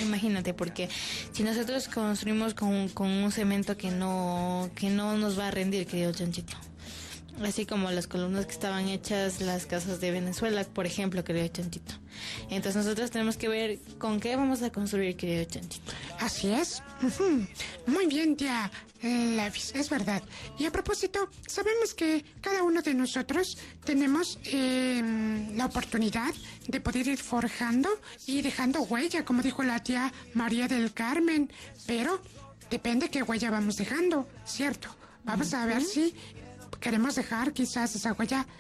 imagínate, porque si nosotros construimos con un cemento que no nos va a rendir, querido Chanchito. Así como las columnas que estaban hechas, las casas de Venezuela, por ejemplo, querido Chanchito. Entonces nosotros tenemos que ver con qué vamos a construir, querido Chanchito. Así es. Ujú. Muy bien, tía Levis, es verdad. Y a propósito, sabemos que cada uno de nosotros tenemos la oportunidad de poder ir forjando y dejando huella, como dijo la tía María del Carmen. Pero depende qué huella vamos dejando, ¿cierto? Vamos a ver si queremos dejar quizás esa huella